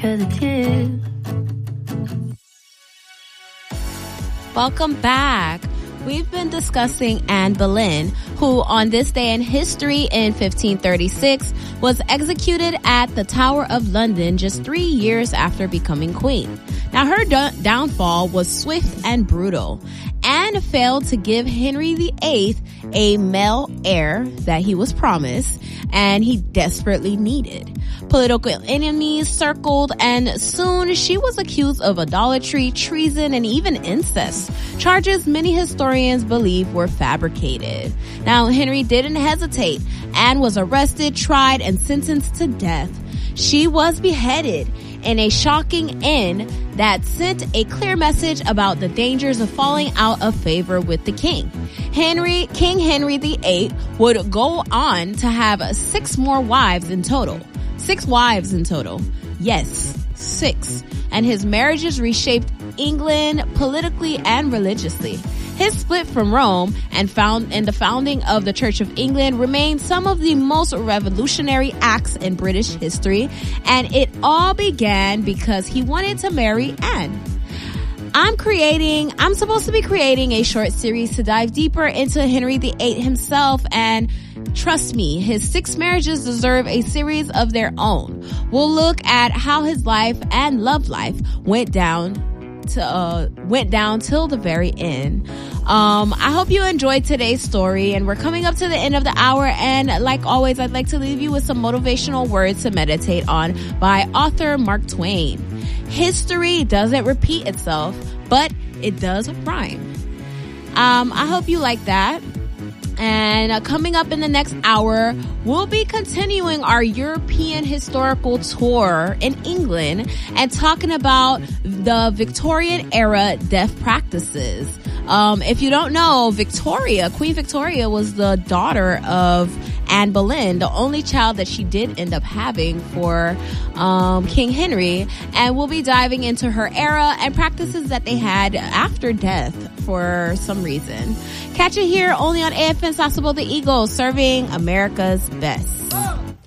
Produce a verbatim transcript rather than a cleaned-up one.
for the tip. Welcome back. We've been discussing Anne Boleyn, who on this day in history in fifteen thirty-six was executed at the Tower of London just three years after becoming queen. Now her d- downfall was swift and brutal. Anne failed to give Henry the Eighth a male heir that he was promised and he desperately needed. Political enemies circled, and soon she was accused of idolatry, treason, and even incest. Charges many historians believe were fabricated. Now, Henry didn't hesitate. Anne was arrested, tried, and sentenced to death. She was beheaded in a shocking end that sent a clear message about the dangers of falling out of favor with the king. Henry, King Henry the Eighth would go on to have six more wives in total. Six wives in total. Yes, six. And his marriages reshaped England politically and religiously. His split from Rome and found and the founding of the Church of England remain some of the most revolutionary acts in British history, and it all began because he wanted to marry Anne. I'm creating, I'm supposed to be creating a short series to dive deeper into Henry the Eighth himself, and trust me, his six marriages deserve a series of their own. We'll look at how his life and love life went down to, uh, went down till the very end. Um, I hope you enjoyed today's story, and we're coming up to the end of the hour, and like always, I'd like to leave you with some motivational words to meditate on by author Mark Twain. History doesn't repeat itself, but it does rhyme. Um, I hope you like that. And uh, coming up in the next hour, we'll be continuing our European historical tour in England and talking about the Victorian era death practices. Um, if you don't know, Victoria, Queen Victoria was the daughter of Anne Boleyn, the only child that she did end up having for um, King Henry. And we'll be diving into her era and practices that they had after death for some reason. Catch it here only on A F N Sasebo the Eagle, serving America's best.